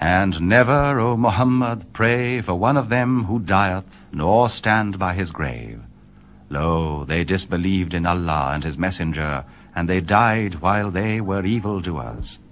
And never, O Muhammad, pray for one of them who dieth, nor stand by his grave. Lo, they disbelieved in Allah and his messenger, and they died while they were evildoers.